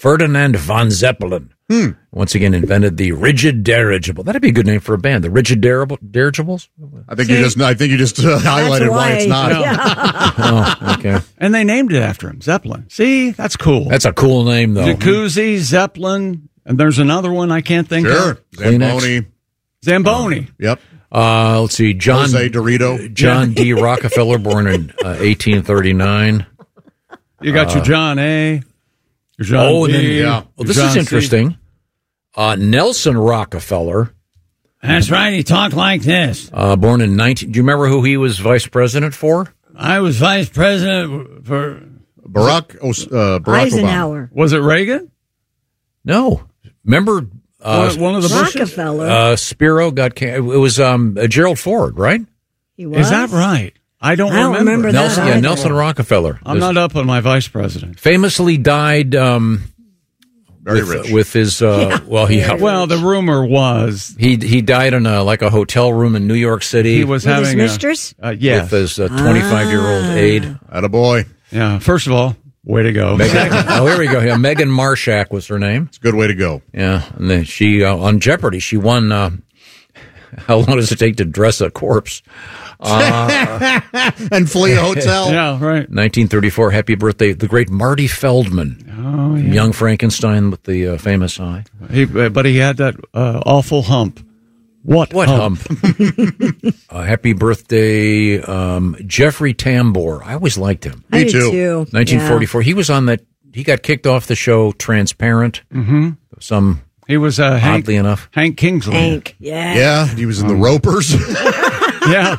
Ferdinand von Zeppelin. Once again, invented the rigid dirigible. That'd be a good name for a band. The rigid dirigibles. I think you just highlighted why it's not. Yeah. Oh, okay. And they named it after him, Zeppelin. See, that's cool. That's a cool name, though. Jacuzzi, Zeppelin, and there's another one I can't think of. Zamboni. Yep. Let's see. Jose Dorito. John D. Rockefeller, born in 1839. You got your John A. Your John B. Well, this John is C. interesting. Nelson Rockefeller. That's right. He talked like this. Born in 19... Do you remember who he was vice president for? I was vice president for... Barack Eisenhower. Obama. Was it Reagan? No. Remember... one of the Bushes? Rockefeller. Spiro got... It was Gerald Ford, right? He was? Is that right? I don't remember that. Nelson, either. Nelson Rockefeller. I'm not up on my vice president. Famously died... Very rich. With his, well, the rumor was he died in a hotel room in New York City. He was with having his mistress? With his 25-year-old aide. Attaboy. Yeah. First of all, way to go. Here we go. Yeah, Megan Marshak was her name. It's a good way to go. Yeah, and then she on Jeopardy she won. How long does it take to dress a corpse? And flee a hotel. Yeah, right. 1934. Happy birthday, the great Marty Feldman. Oh, yeah. Young Frankenstein with the famous eye. But he had that awful hump. What hump? Happy birthday, Jeffrey Tambor. I always liked him. Me too. 1944. Yeah. He was on that. He got kicked off the show Transparent. Mm-hmm. He was oddly enough Hank Kingsley. Hank. Yeah. Yeah. He was in the Ropers. Yeah.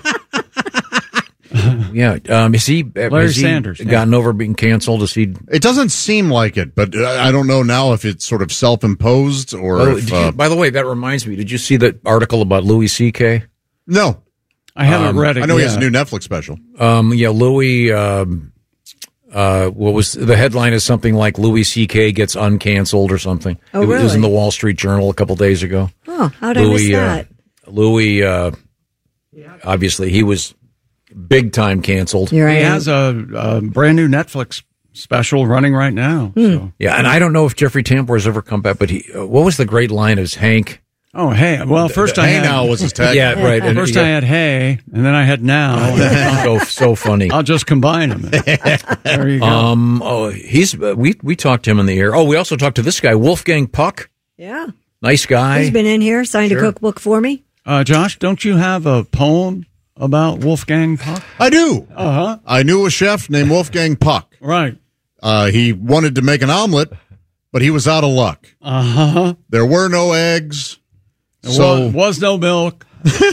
Yeah. Has he Sanders gotten over being canceled? It doesn't seem like it, but I don't know now if it's sort of self-imposed or by the way, that reminds me. Did you see that article about Louis C.K.? No. I haven't read it I know yet. he has a new Netflix special. Yeah, Louis... what was the headline is something like Louis C.K. gets uncanceled or something. Oh, It was in the really? Wall Street Journal a couple days ago. Oh, how did I miss that? Louis, obviously, he was big time canceled. You're right. He has a brand new Netflix special running right now. So. Yeah, and I don't know if Jeffrey Tambor has ever come back, but what was the great line of Hank? Oh, hey. Well, first I Hey had... Now was his tag. Yeah, right. And First I had hey, and then I had now. so funny. I'll just combine them. There you go. He's we talked to him in the air. Oh, we also talked to this guy, Wolfgang Puck. Yeah. Nice guy. He's been in here, signed a cookbook for me. Josh, don't you have a poem about Wolfgang Puck? I do. Uh-huh. I knew a chef named Wolfgang Puck. Right. He wanted to make an omelet, but he was out of luck. Uh-huh. There were no eggs. There was no milk.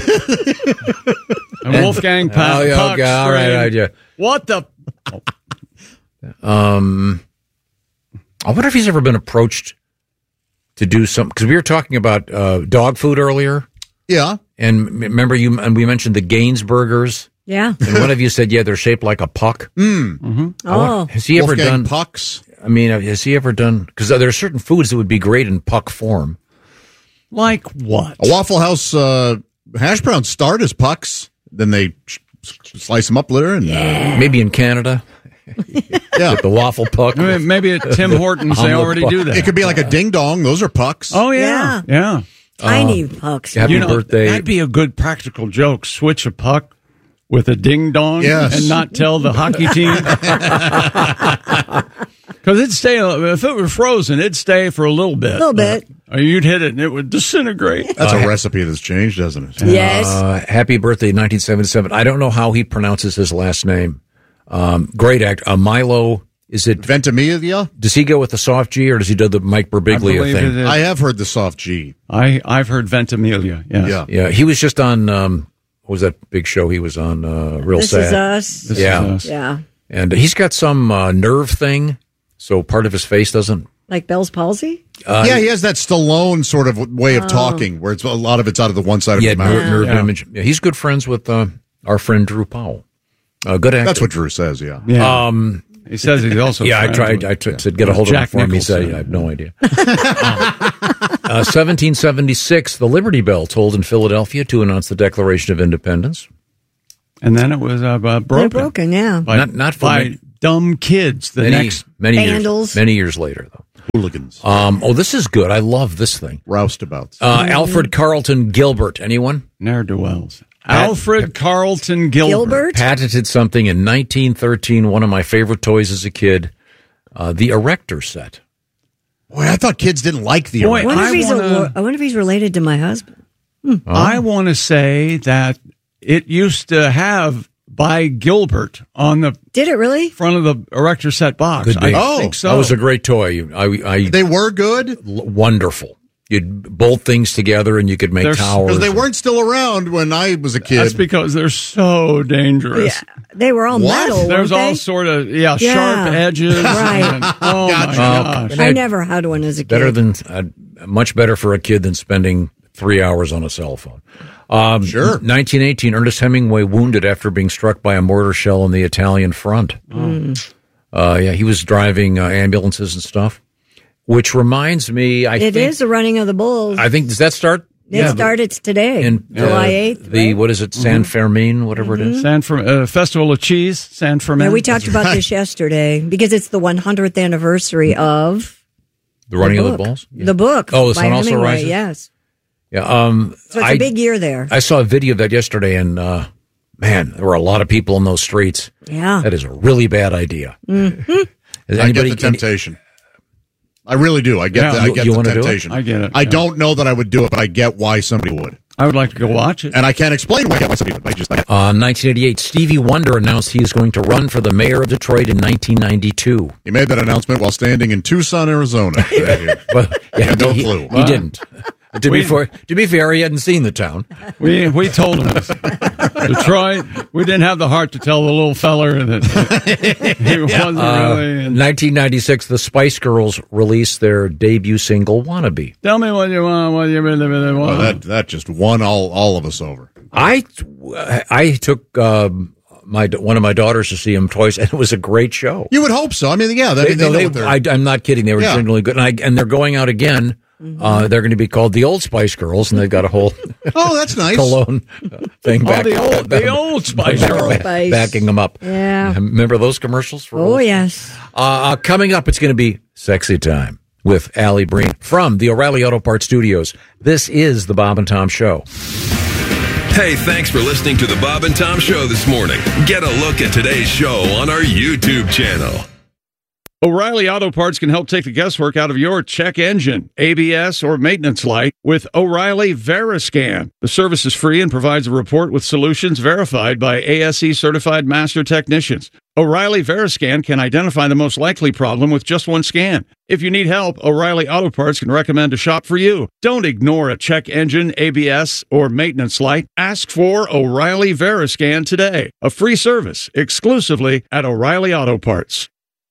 And Wolfgang Puck. Okay, all right, yeah. What the... I wonder if he's ever been approached to do something, because we were talking about dog food earlier. Yeah. And remember we mentioned the Gaines burgers. Yeah. And one of you said, yeah, they're shaped like a puck. Oh. Has he ever Wolfgang done Pucks? I mean, has he ever done, because there are certain foods that would be great in puck form. Like what? A Waffle House hash browns start as pucks, then they slice them up later. And, Maybe in Canada. yeah. The waffle puck. Maybe at Tim Hortons they already do that. It could be like a ding dong. Those are pucks. Oh, yeah. Yeah. Tiny pucks. Happy birthday. That'd be a good practical joke. Switch a puck with a ding dong and not tell the hockey team. Because it'd stay, if it were frozen, it'd stay for a little bit. A little bit. Or you'd hit it and it would disintegrate. That's a recipe that's changed, hasn't it? Yes. Happy birthday, 1977. I don't know how he pronounces his last name. Great actor. Milo, is it Ventimiglia? Does he go with the soft G or does he do the Mike Birbiglia thing? I have heard the soft G. I've heard Ventimiglia. Yes. Yeah. He was just on, what was that big show he was on? Real This Sad. Is Us. This is us. Yeah. And he's got some nerve thing, so part of his face doesn't. Like Bell's palsy? Yeah, he has that Stallone sort of way of talking, where it's a lot of it's out of the one side of the mouth. Nerve image. Yeah, he's good friends with our friend Drew Powell. Good actor. That's what Drew says, yeah. He says he's also I said get a hold of him for him. He said, I have no idea. 1776, the Liberty Bell tolled in Philadelphia to announce the Declaration of Independence. And then it was broken. They're broken, yeah. By Not for dumb kids. many years later, though. Hooligans. This is good. I love this thing. Roustabouts. Alfred Carlton Gilbert. Anyone? Ne'er-do-wells. Alfred Carlton Gilbert. Patented something in 1913, one of my favorite toys as a kid, the Erector set. Boy, I thought kids didn't like the Erector. I wonder if he's related to my husband. I want to say that it used to have by Gilbert on the Did it really? front of the Erector set box. Could be. I think so. That was a great toy. They were good? Wonderful. You'd bolt things together and you could make towers. Because they weren't still around when I was a kid. That's because they're so dangerous. Yeah, they were all metal. There's all sort of sharp edges. Right. And, oh my gosh! I never had one as a kid. Much better for a kid than spending 3 hours on a cell phone. Sure. 1918, Ernest Hemingway wounded after being struck by a mortar shell on the Italian front. He was driving ambulances and stuff. Which reminds me, it is the running of the bulls. I think, does that start? It starts today, July 8th. Right? What is it, San Fermin, whatever it is? Festival of Cheese, San Fermin. Yeah, we talked about this yesterday because it's the 100th anniversary of the running of the bulls? Yeah. The book. Oh, the sun also rises? Yes. Yeah. So it's a big year there. I saw a video of that yesterday, and man, there were a lot of people in those streets. Yeah. That is a really bad idea. Mm-hmm. I get the temptation. I really do. I get the temptation. I get it. I don't know that I would do it, but I get why somebody would. I would like to go watch it. And I can't explain why somebody would. 1988, Stevie Wonder announced he is going to run for the mayor of Detroit in 1992. He made that announcement while standing in Tucson, Arizona. Well, no clue. He didn't. To be fair, he hadn't seen the town. We told him this. Detroit, we didn't have the heart to tell the little feller that he wasn't really. 1996, the Spice Girls released their debut single, Wannabe. Tell me what you want, what you really, really want. Well, that just won all of us over. I took one of my daughters to see them twice, and it was a great show. You would hope so. I mean, yeah. I'm not kidding. They were generally good. And they're going out again. They're going to be called the Old Spice Girls, and they've got a whole that's nice cologne thing back. The old Spice Girls backing them up. Yeah, remember those commercials? Yes. Coming up, it's going to be Sexy Time with Allie Breen from the O'Reilly Auto Parts Studios. This is the Bob and Tom Show. Hey, thanks for listening to the Bob and Tom Show this morning. Get a look at today's show on our YouTube channel. O'Reilly Auto Parts can help take the guesswork out of your check engine, ABS, or maintenance light with O'Reilly Veriscan. The service is free and provides a report with solutions verified by ASE certified master technicians. O'Reilly Veriscan can identify the most likely problem with just one scan. If you need help, O'Reilly Auto Parts can recommend a shop for you. Don't ignore a check engine, ABS, or maintenance light. Ask for O'Reilly Veriscan today. A free service exclusively at O'Reilly Auto Parts.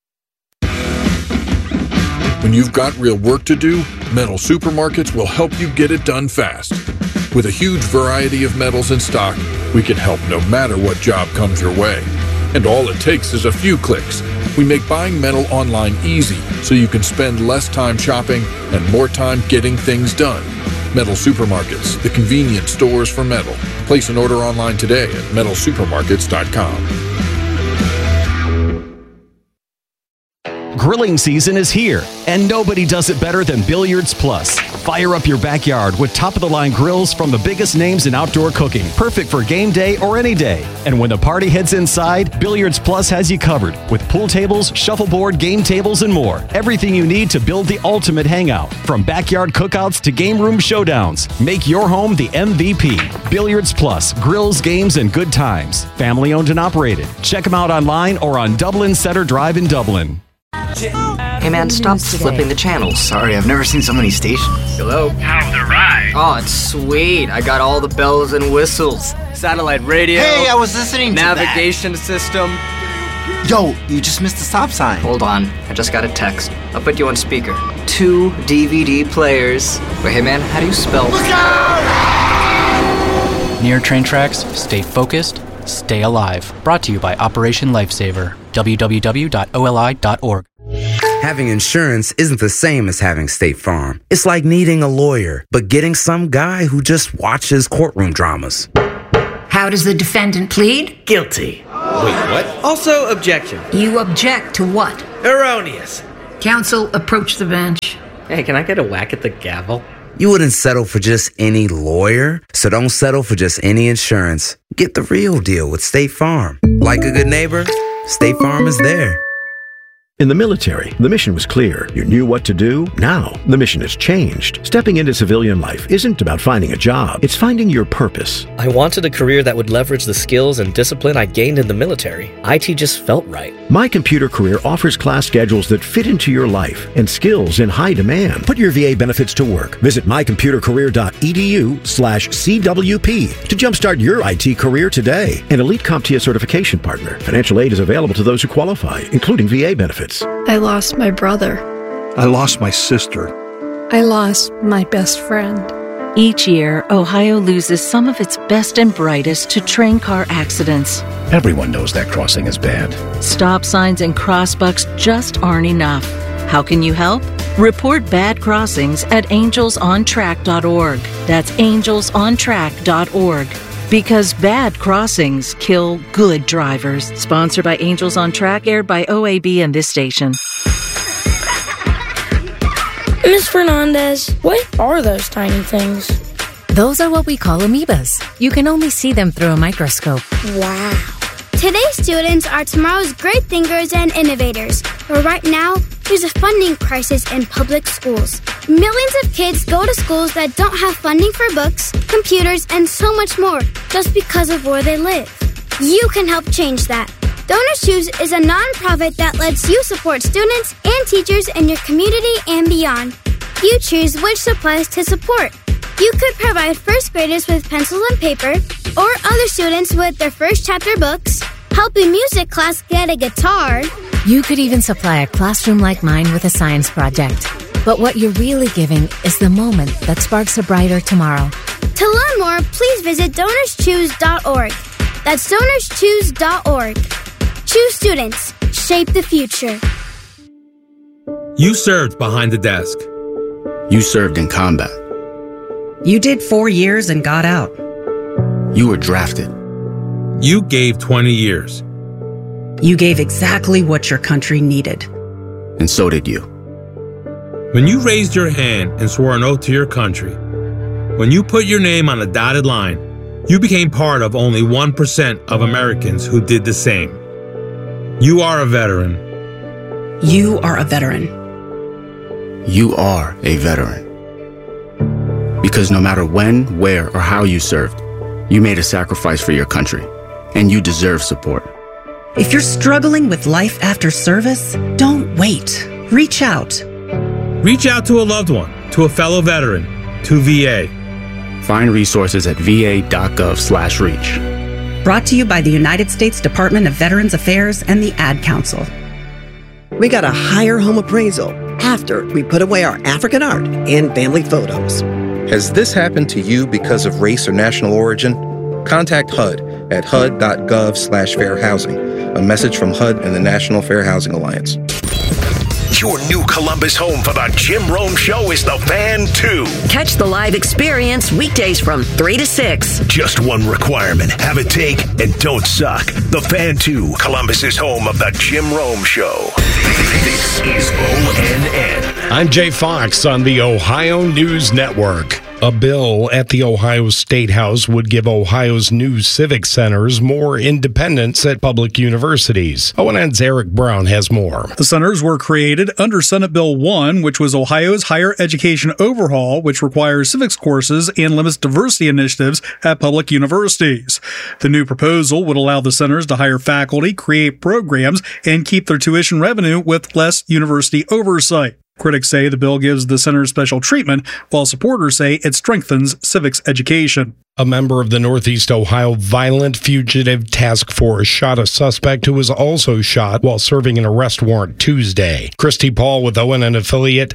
When you've got real work to do, Metal Supermarkets will help you get it done fast. With a huge variety of metals in stock, we can help no matter what job comes your way. And all it takes is a few clicks. We make buying metal online easy so you can spend less time shopping and more time getting things done. Metal Supermarkets, the convenient stores for metal. Place an order online today at metalsupermarkets.com. Grilling season is here, and nobody does it better than Billiards Plus. Fire up your backyard with top-of-the-line grills from the biggest names in outdoor cooking, perfect for game day or any day. And when the party heads inside, Billiards Plus has you covered with pool tables, shuffleboard, game tables, and more. Everything you need to build the ultimate hangout, from backyard cookouts to game room showdowns. Make your home the MVP. Billiards Plus, grills, games, and good times. Family owned and operated. Check them out online or on Dublin Center Drive in Dublin. Hey man, stop flipping the channels. Sorry, I've never seen so many stations. Hello? How's the ride? Oh, it's sweet. I got all the bells and whistles. Satellite radio. Hey, I was listening to navigation system. Yo, you just missed the stop sign. Hold on, I just got a text. I'll put you on speaker. 2 DVD players. Wait, hey man, how do you spell? Look out! Near train tracks, stay focused, stay alive. Brought to you by Operation Lifesaver. www.oli.org. Having insurance isn't the same as having State Farm. It's like needing a lawyer, but getting some guy who just watches courtroom dramas. How does the defendant plead? Guilty. Wait, what? Also, objection. You object to what? Erroneous. Counsel, approach the bench. Hey, can I get a whack at the gavel? You wouldn't settle for just any lawyer, so don't settle for just any insurance. Get the real deal with State Farm. Like a good neighbor, State Farm is there. In the military, the mission was clear. You knew what to do. Now, the mission has changed. Stepping into civilian life isn't about finding a job. It's finding your purpose. I wanted a career that would leverage the skills and discipline I gained in the military. IT just felt right. My Computer Career offers class schedules that fit into your life and skills in high demand. Put your VA benefits to work. Visit mycomputercareer.edu/CWP to jumpstart your IT career today. An elite CompTIA certification partner. Financial aid is available to those who qualify, including VA benefits. I lost my brother. I lost my sister. I lost my best friend. Each year, Ohio loses some of its best and brightest to train car accidents. Everyone knows that crossing is bad. Stop signs and crossbucks just aren't enough. How can you help? Report bad crossings at angelsontrack.org. That's angelsontrack.org. Because bad crossings kill good drivers. Sponsored by Angels on Track, aired by OAB and this station. Ms. Fernandez, what are those tiny things? Those are what we call amoebas. You can only see them through a microscope. Wow. Today's students are tomorrow's great thinkers and innovators. But right now, there's a funding crisis in public schools. Millions of kids go to schools that don't have funding for books, computers, and so much more just because of where they live. You can help change that. Donors Choose is a nonprofit that lets you support students and teachers in your community and beyond. You choose which supplies to support. You could provide first graders with pencils and paper, or other students with their first chapter books, help a music class get a guitar. You could even supply a classroom like mine with a science project. But what you're really giving is the moment that sparks a brighter tomorrow. To learn more, please visit DonorsChoose.org. That's DonorsChoose.org. Choose students. Shape the future. You served behind the desk. You served in combat. You did 4 years and got out. You were drafted. You gave 20 years. You gave exactly what your country needed. And so did you. When you raised your hand and swore an oath to your country, when you put your name on a dotted line, you became part of only 1% of Americans who did the same. You are a veteran. You are a veteran. You are a veteran. Because no matter when, where, or how you served, you made a sacrifice for your country, and you deserve support. If you're struggling with life after service, don't wait. Reach out. Reach out to a loved one, to a fellow veteran, to VA. Find resources at va.gov/reach. Brought to you by the United States Department of Veterans Affairs and the Ad Council. We got a higher home appraisal after we put away our African art and family photos. Has this happened to you because of race or national origin? Contact HUD at hud.gov/fair housing. A message from HUD and the National Fair Housing Alliance. Your new Columbus home for the Jim Rome Show is the Fan 2. Catch the live experience weekdays from 3 to 6. Just one requirement. Have a take and don't suck. The Fan 2, Columbus's home of the Jim Rome Show. This is ONN. I'm Jay Fox on the Ohio News Network. A bill at the Ohio State House would give Ohio's new civic centers more independence at public universities. ONN's Eric Brown has more. The centers were created under Senate Bill 1, which was Ohio's higher education overhaul, which requires civics courses and limits diversity initiatives at public universities. The new proposal would allow the centers to hire faculty, create programs, and keep their tuition revenue with less university oversight. Critics say the bill gives the center special treatment, while supporters say it strengthens civics education. A member of the Northeast Ohio Violent Fugitive Task Force shot a suspect who was also shot while serving an arrest warrant Tuesday. Christy Paul with ONN affiliate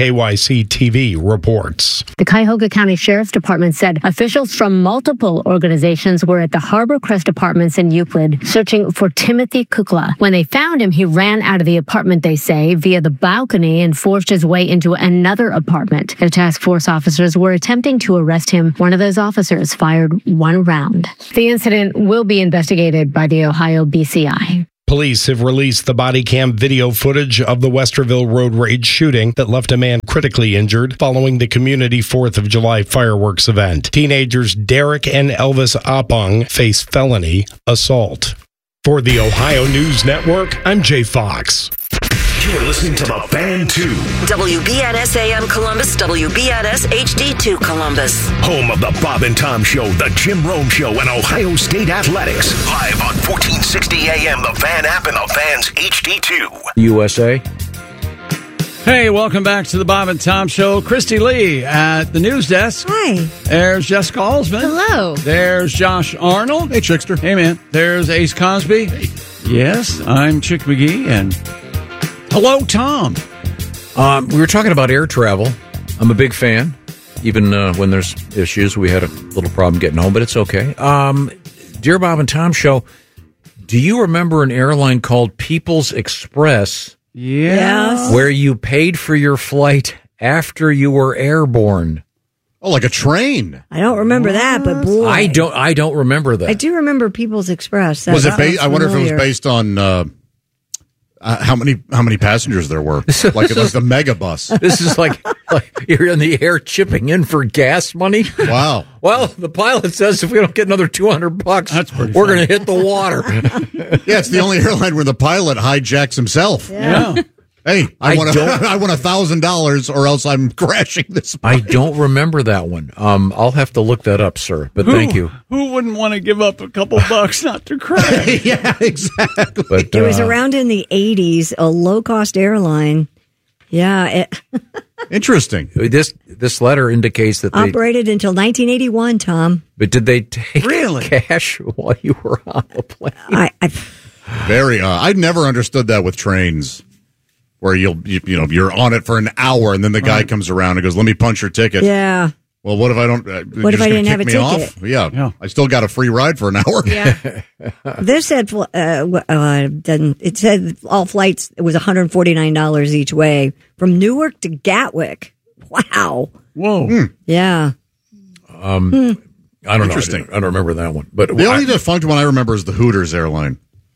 WKYC-TV reports. The Cuyahoga County Sheriff's Department said officials from multiple organizations were at the Harbor Crest Apartments in Euclid searching for Timothy Kukla. When they found him, he ran out of the apartment, they say, via the balcony and forced his way into another apartment. The task force officers were attempting to arrest him. One of those officers fired one round. The incident will be investigated by the Ohio BCI. Police have released the body cam video footage of the Westerville road rage shooting that left a man critically injured following the community 4th of July fireworks event. Teenagers Derek and Elvis Oppong face felony assault. For the Ohio News Network, I'm Jay Fox. You're listening to The Fan 2. WBNS AM Columbus, WBNS HD2 Columbus. Home of the Bob and Tom Show, The Jim Rome Show, and Ohio State Athletics. Live on 1460 AM, The Fan app, and The Fan's HD2. USA. Hey, welcome back to the Bob and Tom Show. Christy Lee at the news desk. Hi. There's Jessica Alsman. Hello. There's Josh Arnold. Hey, Chickster. Hey, man. There's Ace Cosby. Hey. Yes, I'm Chick McGee, and hello, Tom. We were talking about air travel. I'm a big fan. Even when there's issues, we had a little problem getting home, but it's okay. Dear Bob and Tom Show, do you remember an airline called People's Express? Yes. Where you paid for your flight after you were airborne. Oh, like a train. I don't remember that, but boy, I don't remember that. I do remember People's Express. Was it? I wonder if it was based on how many passengers there were. Like it was the megabus. This is like you're in the air chipping in for gas money. Wow. Well, the pilot says if we don't get another $200, we're going to hit the water. Yeah, it's the only airline where the pilot hijacks himself. Yeah. Hey, I want $1,000 or else I'm crashing this plane. I don't remember that one. I'll have to look that up, sir. But thank you. Who wouldn't want to give up a couple bucks not to crash? Yeah, exactly. But, it was around in the 80s, a low-cost airline. Yeah. Interesting. This letter indicates that they operated until 1981, Tom. But did they take really cash while you were on the plane? Very odd. I never understood that with trains. Where you're on it for an hour and then the guy comes around and goes, "Let me punch your ticket." Yeah. Well, what if I don't? What if I didn't have a ticket? Off? Yeah, I still got a free ride for an hour. Yeah. This said, it said all flights. It was $149 each way from Newark to Gatwick. Wow. Whoa. Yeah. I don't know. Interesting. I don't remember that one. But the only defunct one I remember is the Hooters airline.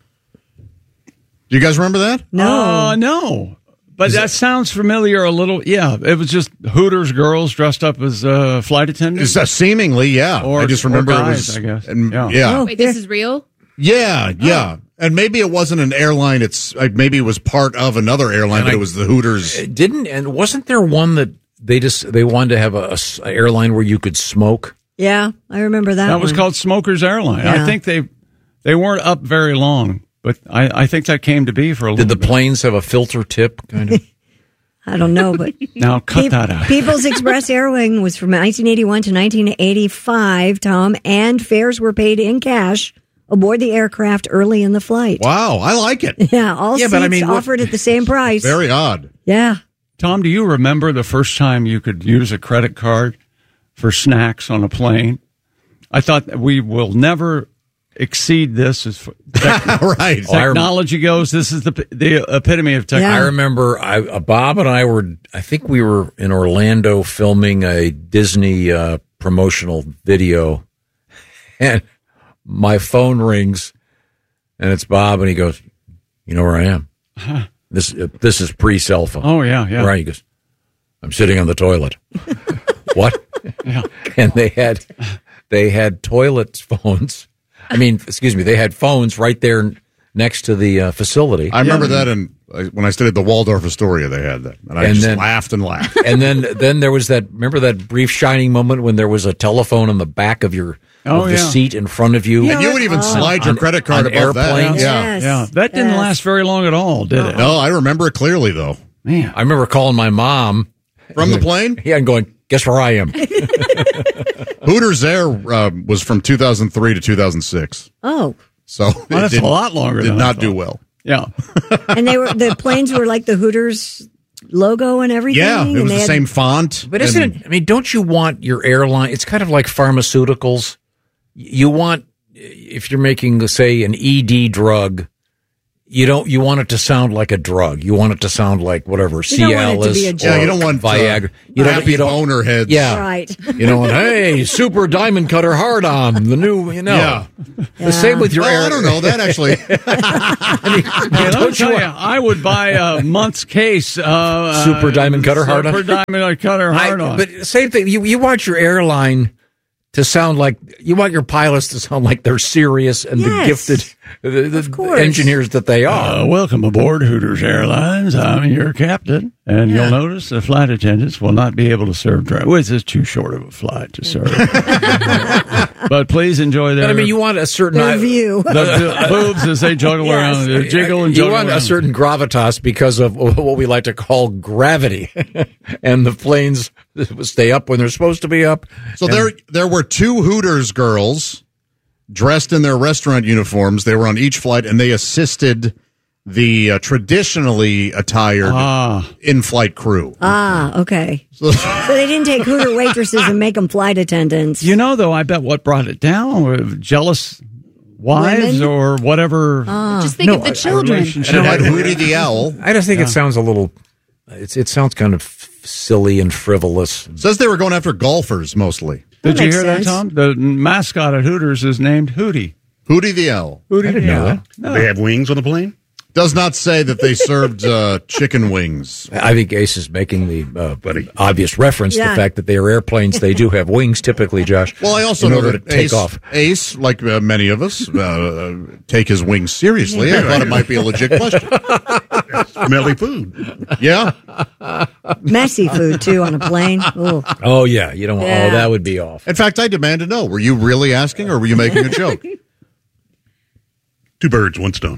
Do you guys remember that? No. No. But that sounds familiar a little. Yeah, it was just Hooters girls dressed up as flight attendants. Seemingly, yeah. Or, I just remember guys, it was. I guess. And, yeah. Oh, wait, this is real? Yeah. And maybe it wasn't an airline. Maybe it was part of another airline, but it was the Hooters. And wasn't there one that they wanted to have a airline where you could smoke? Yeah, I remember that. That was called Smokers Airline. Yeah. I think they weren't up very long. But I think that came to be for a little bit. Did the planes have a filter tip, kind of? I don't know, but... Now, cut that out. People's Express Airline was from 1981 to 1985, Tom, and fares were paid in cash aboard the aircraft early in the flight. Wow, I like it. Yeah, all seats offered at the same price. Very odd. Yeah. Tom, do you remember the first time you could use a credit card for snacks on a plane? I thought that we will never exceed this as right. Technology goes. This is the epitome of technology. I remember Bob and I think we were in Orlando filming a Disney promotional video, and my phone rings, and it's Bob, and he goes, "You know where I am? Huh. This is pre-cell phone." Oh yeah. Right. He goes, "I'm sitting on the toilet." What? Yeah. And they had toilet phones. They had phones right there next to the facility. I remember that, when I studied at the Waldorf Astoria, they had that, and I just laughed and laughed. And then there was that. Remember that brief shining moment when there was a telephone on the back of the seat in front of you, and you would even slide your credit card above airplanes. that. Yeah. That didn't last very long at all, did it? No, I remember it clearly though. Man, I remember calling my mom from the plane. Yeah, and going, "Guess where I am." Hooters Air was from 2003 to 2006. Oh. So that's a lot longer. Did not do well. Yeah. And the planes were like the Hooters logo and everything. Yeah, it was the same font. But don't you want your airline? It's kind of like pharmaceuticals. You want, if you're making, say, an ED drug, You want it to sound like a drug. You want it to sound like whatever Cialis. Yeah, you don't want Viagra. Happy boner heads. Yeah, Right. You know, hey, super diamond cutter hard on the new. Yeah. The same with your. I don't know that actually. Let me tell you, I would buy a month's case. Super diamond cutter hard on. Super diamond cutter hard on. But same thing. You want your airline to sound like, you want your pilots to sound like they're serious and the gifted the engineers that they are. Welcome aboard Hooters Airlines. I'm your captain. And you'll notice the flight attendants will not be able to serve drinks. Well, it's too short of a flight to serve. But please enjoy their... But I mean, you want a certain... view. The boobs as they juggle around, they jiggle and juggle. You want a certain gravitas because of what we like to call gravity. And the planes stay up when they're supposed to be up. So there were 2 Hooters girls dressed in their restaurant uniforms. They were on each flight, and they assisted the traditionally attired in-flight crew. Okay. So they didn't take Hooter waitresses and make them flight attendants. You know, though, I bet what brought it down were jealous wives or whatever. Just think of the children. And it had Hootie the Owl. I just think it sounds a little... It sounds kind of silly and frivolous. It says they were going after golfers mostly. Did you hear that, Tom? The mascot at Hooters is named Hootie. Hootie the Owl. Hootie I didn't know that. No. They have wings on the plane? Does not say that they served chicken wings. I think Ace is making the obvious reference to the fact that they are airplanes. They do have wings typily, Josh. Well, I also know that take off. Ace, like many of us, take his wings seriously. I thought it might be a legit question. Smelly food. Yeah. Messy food, too, on a plane. Ooh. Oh, yeah. You don't. Yeah. Oh, that would be off. In fact, I demand to know, were you really asking or were you making a joke? 2 birds, 1 stone.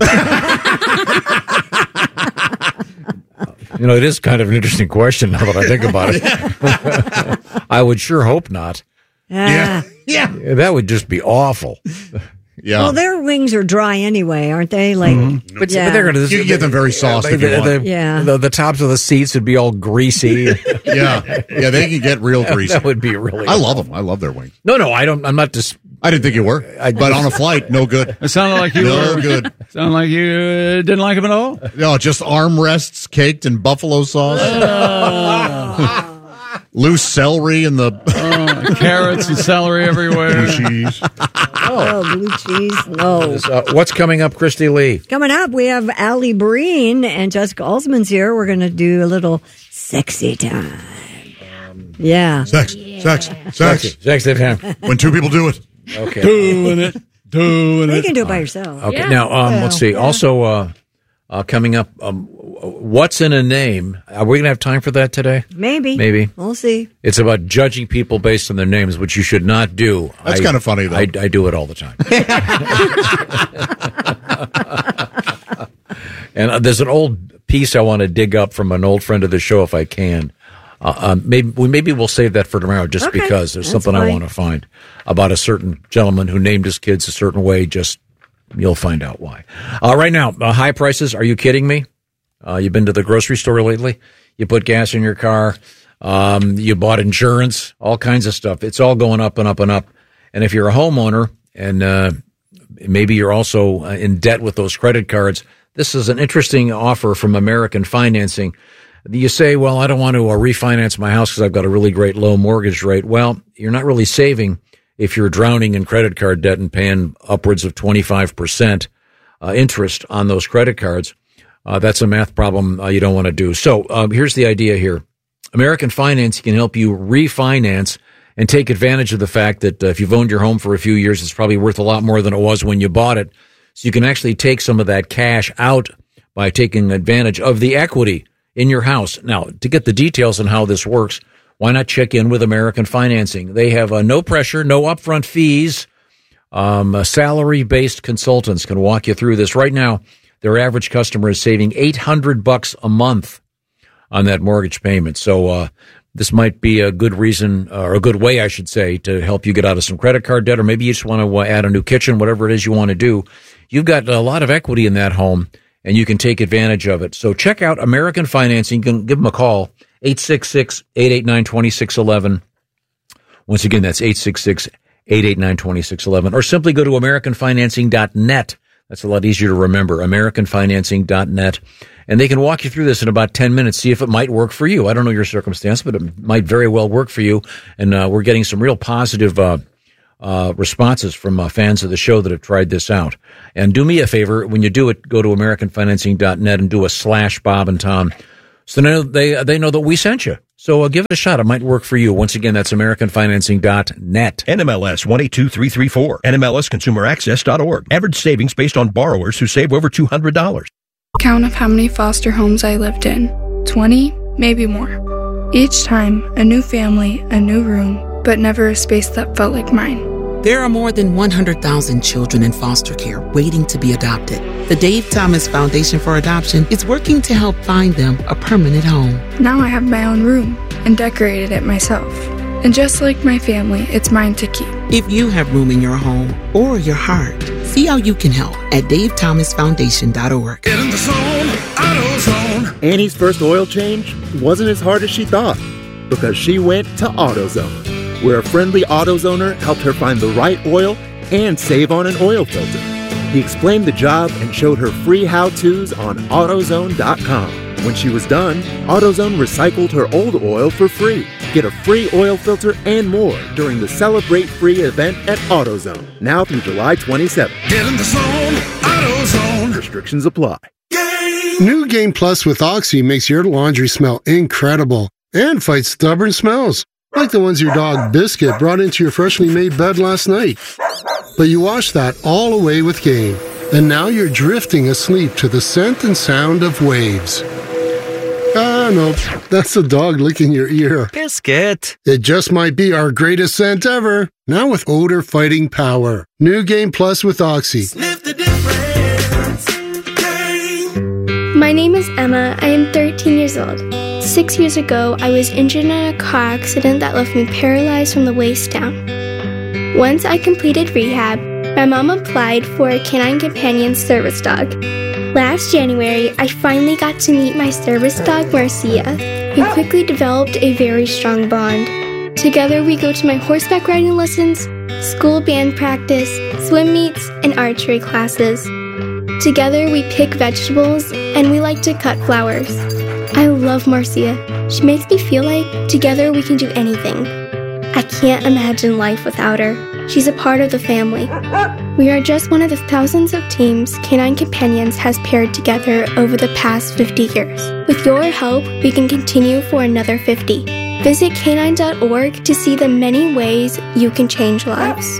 You know, it is kind of an interesting question now that I think about it. I would sure hope not. Yeah. That would just be awful. Yeah. Well, their wings are dry anyway, aren't they? Like, But they're going to. You can get them very sauced if you want. The tops of the seats would be all greasy. Yeah, they can get real greasy. That would be really. I love them. I love their wings. No, I don't. I'm not just. I didn't think you were, but on a flight, no good. It sounded like you no good. Sounded like you didn't like them at all. No, just armrests caked in buffalo sauce. Loose celery in the carrots and celery everywhere. Blue cheese. blue cheese. No. What's coming up, Christy Lee? Coming up, we have Allie Breen and Jessica Alsman's here. We're going to do a little sexy time. Sexy time. When 2 people do it. Okay. Doing it. You can do it by yourself. Okay. Yeah. Now, let's see. Also, coming up, what's in a name? Are we going to have time for that today? Maybe. We'll see. It's about judging people based on their names, which you should not do. That's kind of funny, though. I do it all the time. And there's an old piece I want to dig up from an old friend of the show if I can. Maybe we'll save that for tomorrow just because there's something I want to find about a certain gentleman who named his kids a certain way. Just you'll find out why. Right now, high prices. Are you kidding me? You've been to the grocery store lately? You put gas in your car. You bought insurance, all kinds of stuff. It's all going up and up and up. And if you're a homeowner and maybe you're also in debt with those credit cards, this is an interesting offer from American Financing. You say, well, I don't want to refinance my house because I've got a really great low mortgage rate. Well, you're not really saving if you're drowning in credit card debt and paying upwards of 25% interest on those credit cards. That's a math problem you don't want to do. So here's the idea here. American Financing can help you refinance and take advantage of the fact that if you've owned your home for a few years, it's probably worth a lot more than it was when you bought it. So you can actually take some of that cash out by taking advantage of the equity in your house. Now, to get the details on how this works, why not check in with American Financing? They have no pressure, no upfront fees. Salary-based consultants can walk you through this. Right now, their average customer is saving $800 a month on that mortgage payment. So this might be a good reason, or a good way, I should say, to help you get out of some credit card debt, or maybe you just want to add a new kitchen, whatever it is you want to do. You've got a lot of equity in that home, and you can take advantage of it. So check out American Financing. You can give them a call, 866-889-2611. Once again, that's 866-889-2611. Or simply go to AmericanFinancing.net. That's a lot easier to remember, AmericanFinancing.net. And they can walk you through this in about 10 minutes, see if it might work for you. I don't know your circumstance, but it might very well work for you. And we're getting some real positive responses from fans of the show that have tried this out. And do me a favor, when you do it, go to AmericanFinancing.net and do a /Bob and Tom. So they know that we sent you. So give it a shot. It might work for you. Once again, that's AmericanFinancing.net. NMLS 182334. NMLSConsumerAccess.org. Average savings based on borrowers who save over $200. Count of how many foster homes I lived in. 20, maybe more. Each time, a new family, a new room, but never a space that felt like mine. There are more than 100,000 children in foster care waiting to be adopted. The Dave Thomas Foundation for Adoption is working to help find them a permanent home. Now I have my own room and decorated it myself. And just like my family, it's mine to keep. If you have room in your home or your heart, see how you can help at davethomasfoundation.org. Get in the zone, AutoZone. Annie's first oil change wasn't as hard as she thought because she went to AutoZone, where a friendly AutoZoner helped her find the right oil and save on an oil filter. He explained the job and showed her free how-tos on AutoZone.com. When she was done, AutoZone recycled her old oil for free. Get a free oil filter and more during the Celebrate Free event at AutoZone, now through July 27th. Get in the zone, AutoZone. Restrictions apply. New Game Plus with Oxy makes your laundry smell incredible and fights stubborn smells, like the ones your dog Biscuit brought into your freshly made bed last night. But you washed that all away with Game, and now you're drifting asleep to the scent and sound of waves. Ah, no, that's the dog licking your ear. Biscuit. It just might be our greatest scent ever, now with odor fighting power. New Game Plus with Oxy. Sniff the difference. My name is Emma. I am 13 years old. 6 years ago, I was injured in a car accident that left me paralyzed from the waist down. Once I completed rehab, my mom applied for a Canine Companion service dog. Last January, I finally got to meet my service dog, Marcia. We quickly developed a very strong bond. Together, we go to my horseback riding lessons, school band practice, swim meets, and archery classes. Together, we pick vegetables, and we like to cut flowers. I love Marcia. She makes me feel like together we can do anything. I can't imagine life without her. She's a part of the family. We are just one of the thousands of teams Canine Companions has paired together over the past 50 years. With your help, we can continue for another 50. Visit canine.org to see the many ways you can change lives.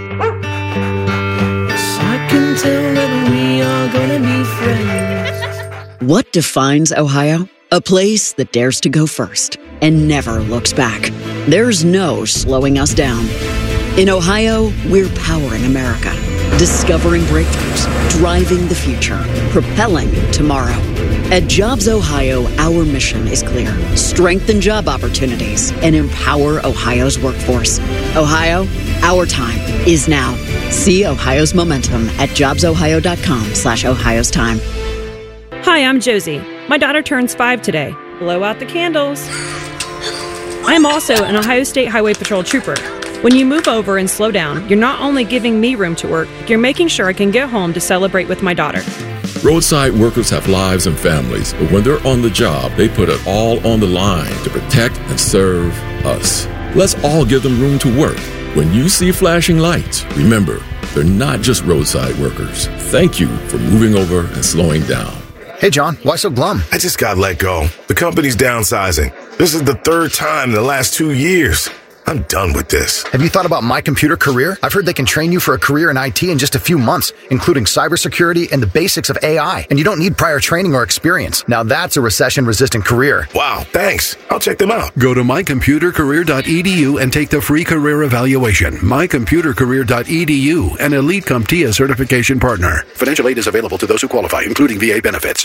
I can tell that we are gonna be friends. What defines Ohio? A place that dares to go first and never looks back. There's no slowing us down. In Ohio, we're powering America, discovering breakthroughs, driving the future, propelling tomorrow. At Jobs Ohio, our mission is clear: strengthen job opportunities and empower Ohio's workforce. Ohio, our time is now. See Ohio's momentum at jobsohio.com/Ohio's time. Hi, I'm Josie. My daughter turns 5 today. Blow out the candles. I'm also an Ohio State Highway Patrol trooper. When you move over and slow down, you're not only giving me room to work, you're making sure I can get home to celebrate with my daughter. Roadside workers have lives and families, but when they're on the job, they put it all on the line to protect and serve us. Let's all give them room to work. When you see flashing lights, remember, they're not just roadside workers. Thank you for moving over and slowing down. Hey, John, why so glum? I just got let go. The company's downsizing. This is the third time in the last 2 years. I'm done with this. Have you thought about My Computer Career? I've heard they can train you for a career in IT in just a few months, including cybersecurity and the basics of AI. And you don't need prior training or experience. Now that's a recession-resistant career. Wow, thanks. I'll check them out. Go to mycomputercareer.edu and take the free career evaluation. mycomputercareer.edu, an Elite CompTIA certification partner. Financial aid is available to those who qualify, including VA benefits.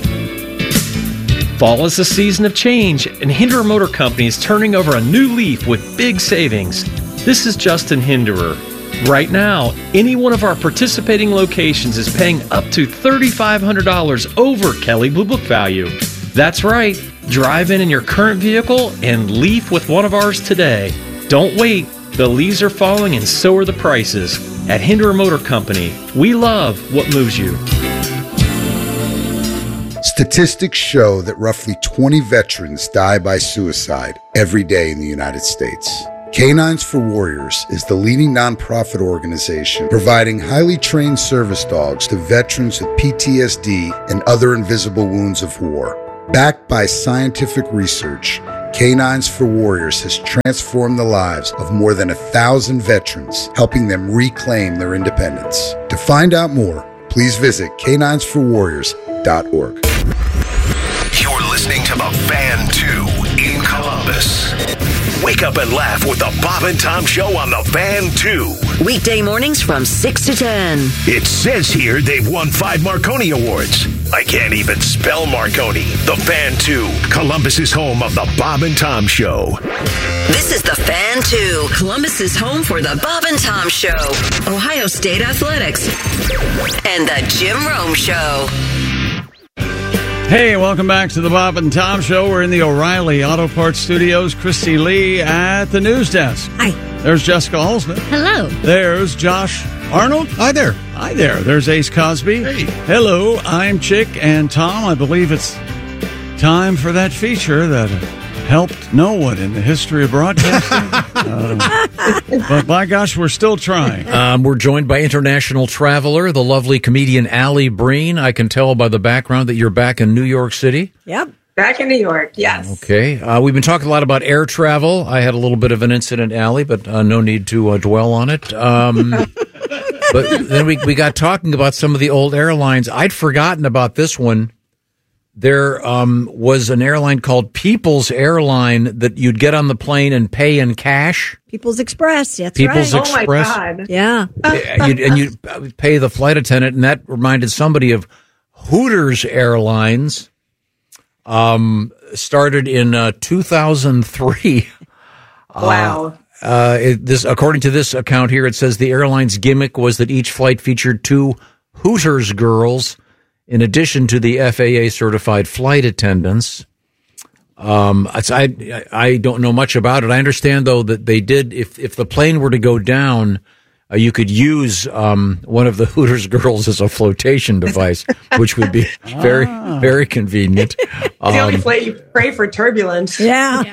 Fall is a season of change, and Hinderer Motor Company is turning over a new leaf with big savings. This is Justin Hinderer. Right now, any one of our participating locations is paying up to $3,500 over Kelley Blue Book value. That's right. Drive in your current vehicle and leaf with one of ours today. Don't wait. The leaves are falling and so are the prices. At Hinderer Motor Company, we love what moves you. Statistics show that roughly 20 veterans die by suicide every day in the United States. Canines for Warriors is the leading nonprofit organization providing highly trained service dogs to veterans with PTSD and other invisible wounds of war. Backed by scientific research, Canines for Warriors has transformed the lives of more than 1,000 veterans, helping them reclaim their independence. To find out more, please visit caninesforwarriors.org. You're listening to the Fan 2 in Columbus. Wake up and laugh with the Bob and Tom Show on the Fan 2. Weekday mornings from 6 to 10. It says here they've won 5 Marconi Awards. I can't even spell Marconi. The Fan 2, Columbus's home of the Bob and Tom Show. This is the Fan 2, Columbus's home for the Bob and Tom Show, Ohio State Athletics, and the Jim Rome Show. Hey, welcome back to the Bob and Tom Show. We're in the O'Reilly Auto Parts Studios. Christy Lee at the news desk. Hi. There's Jessica Holzman. Hello. There's Josh Arnold. Hi there. Hi there. There's Ace Cosby. Hey. Hello, I'm Chick. And Tom, I believe it's time for that feature that helped no one in the history of broadcasting. But by gosh, we're still trying. We're joined by international traveler, the lovely comedian Allie Breen. I can tell by the background that you're back in New York City. Yep. Back in New York, yes. Okay. We've been talking a lot about air travel. I had a little bit of an incident, Allie, but no need to dwell on it. But then we got talking about some of the old airlines. I'd forgotten about this one. There was an airline called People's Airline that you'd get on the plane and pay in cash. People's Express, that's People's right. Express. Oh, my God. Yeah. You'd pay the flight attendant, and that reminded somebody of Hooters Airlines. Started in 2003. Wow. According to this account here, it says the airline's gimmick was that each flight featured 2 Hooters girls in addition to the FAA certified flight attendants. I don't know much about it. I understand, though, that they did, if the plane were to go down, you could use one of the Hooters girls as a flotation device, which would be very, very convenient. It's the only flight you pray for turbulence. Yeah.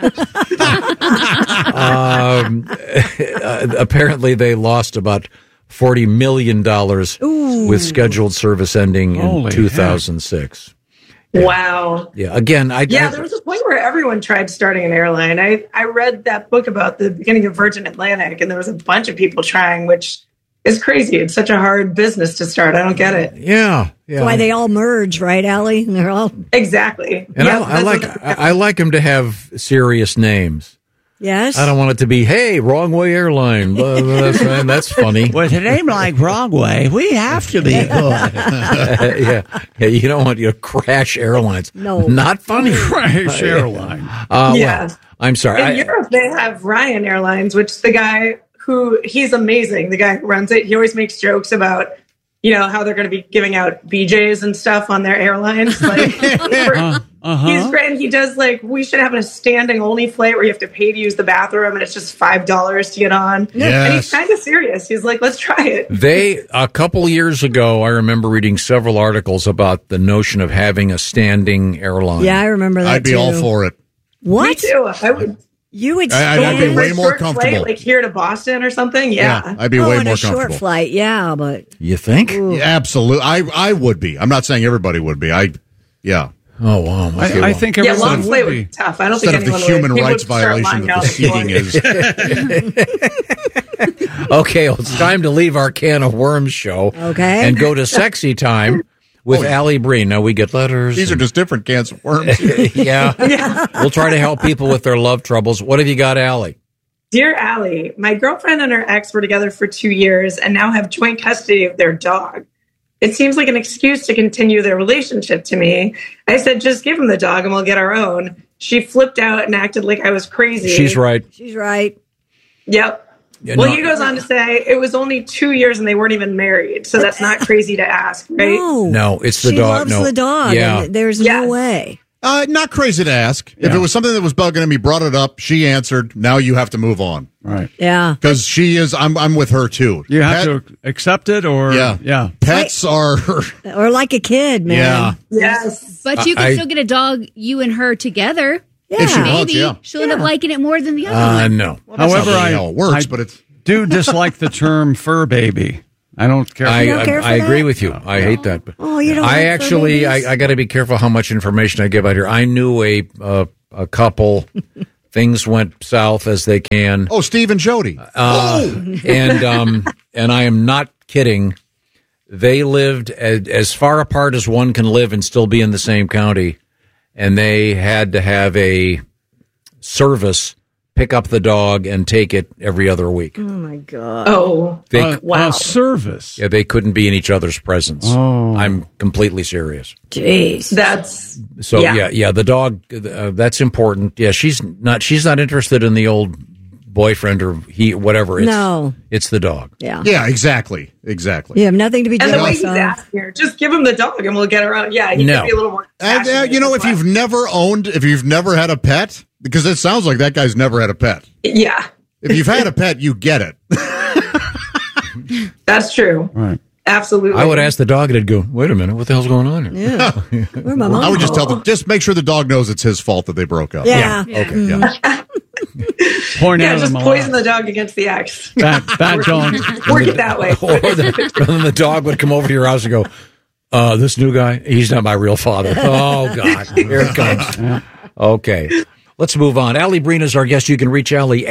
Apparently, they lost about $40 million with scheduled service ending in 2006. Yeah. Wow. Yeah. Again, there was a point where everyone tried starting an airline. I read that book about the beginning of Virgin Atlantic, and there was a bunch of people trying, which is crazy. It's such a hard business to start. I don't get it. Yeah. That's why they all merge, right, Allie? And they're all exactly. And I like them to have serious names. Yes. I don't want it to be, hey, Wrong Way Airline. That's funny. With a name like Wrong Way, we have to be good. Yeah, you don't want Crash Airlines. No. Not funny. Crash Airline. Well, I'm sorry. In Europe, they have Ryan Airlines, which the guy he's amazing. The guy who runs it, he always makes jokes about, how they're going to be giving out BJs and stuff on their airlines. Like, he's great. And he does we should have a standing only flight where you have to pay to use the bathroom and it's just $5 to get on. Yes. And he's kind of serious. He's like, let's try it. A couple years ago, I remember reading several articles about the notion of having a standing airline. Yeah, I remember that I'd be all for it. What? Me too. I would. You would I'd be way more comfortable. Flight, here to Boston or something. Yeah. I'd be way more a comfortable. Short flight, yeah, but you think? Yeah, absolutely. I would be. I'm not saying everybody would be. Yeah. Oh wow! I think everyone long flight would be tough. I don't Instead think anyone of the human would. rights violation that the seating is. Okay, well, it's time to leave our can of worms show. Okay, and go to sexy time with Allie Breen. Now we get letters. These are just different cans of worms. Yeah. We'll try to help people with their love troubles. What have you got, Allie? Dear Allie, my girlfriend and her ex were together for 2 years and now have joint custody of their dog. It seems like an excuse to continue their relationship to me. I said, just give him the dog and we'll get our own. She flipped out and acted like I was crazy. She's right. Yep. Yeah, well, he goes on to say it was only 2 years and they weren't even married. So that's not crazy to ask, right? No, it's the she dog. Loves the dog. Yeah. And there's no way. Not crazy to ask. If it was something that was bugging him, he brought it up. She answered. Now you have to move on. Right. Yeah. Because she is. I'm with her too. You have to accept it, or yeah. Pets are or like a kid, man. Yeah. Yes. But you can still get a dog, you and her together. Yeah. If she wants, Maybe yeah. she'll end up liking it more than the other one. No. Well, that's However, not really how it works, but it's do dislike the term fur baby. I don't care. I care for agree that? with you. I hate that. But Oh, you don't. I like fur actually, babies? I got to be careful how much information I give out here. I knew a couple. Things went south as they can. Oh, Steve and Jody. And I am not kidding. They lived as far apart as one can live and still be in the same county, and they had to have a service pick up the dog and take it every other week. Oh my god. Oh. Wow. Service. Yeah, they couldn't be in each other's presence. Oh. I'm completely serious. Jeez. That's So yeah, the dog. That's important. Yeah, she's not interested in the old boyfriend or whatever. It's the dog. Yeah. Yeah, exactly. You have nothing to be And the way jealous he's of. asking here, just give him the dog and we'll get around. Yeah, he No. could be a little more. And, if you've never had a pet, because it sounds like that guy's never had a pet. Yeah, If you've had a pet, you get it. that's true. Right. Absolutely. I would ask the dog, and it'd go, "Wait a minute, what the hell's going on here?" Yeah. Where'd my mom I would just go? tell them, just make sure the dog knows it's his fault that they broke up. Yeah. Okay. Yeah. Point Yeah, out just them poison the dog against the ex. Bad dog. Work it that way. Or then the dog would come over to your house and go, "This new guy, he's not my real father." Oh God, here it comes. Okay, let's move on. Allie Breen is our guest. You can reach Allie,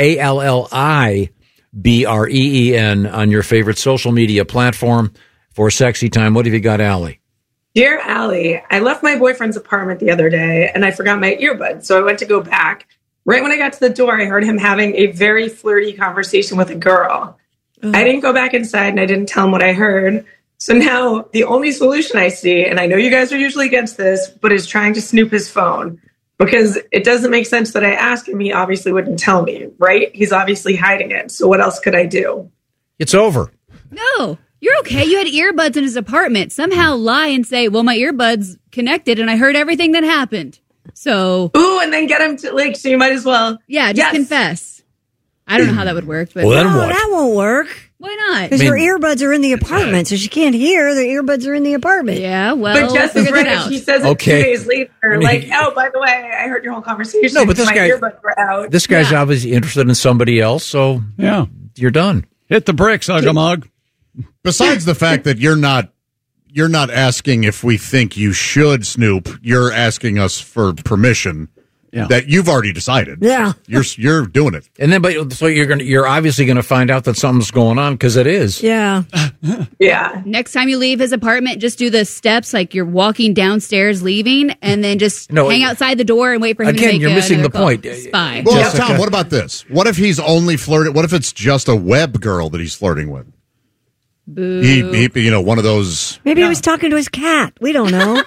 ALLIBREEN, on your favorite social media platform for sexy time. What have you got, Allie? Dear Allie, I left my boyfriend's apartment the other day and I forgot my earbuds, so I went to go back. Right when I got to the door, I heard him having a very flirty conversation with a girl. I didn't go back inside and I didn't tell him what I heard. So now the only solution I see, and I know you guys are usually against this, but is trying to snoop his phone. Because it doesn't make sense that I asked him. He obviously wouldn't tell me, right? He's obviously hiding it. So what else could I do? It's over. No, you're okay. You had earbuds in his apartment. Somehow lie and say, well, my earbuds connected and I heard everything that happened. So. Ooh, and then get him to, so you might as well. Yeah, just confess. I don't know how that would work. But Well, then what? That won't work. Why not? Because your earbuds are in the apartment, so she can't hear. The earbuds are in the apartment. Yeah, But Jess is right. If she says it Okay. 2 days later, oh, by the way, I heard your whole conversation. No, but this my guy- earbuds were out. This guy's obviously interested in somebody else, so Yeah. you're done. Hit the bricks, Ugamug. Besides the fact that you're not asking if we think you should snoop, you're asking us for permission. Yeah. That you've already decided. Yeah. You're doing it. And then, but so you're obviously going to find out that something's going on because it is. Yeah. Yeah. Next time you leave his apartment, just do the steps like you're walking downstairs leaving, and then just hang outside the door and wait for him to Again, make you're missing the another call. point. Spy. Well, Jessica. Tom, what about this? What if he's only flirting? What if it's just a web girl that he's flirting with? Boo. He one of those. Maybe he was talking to his cat. We don't know.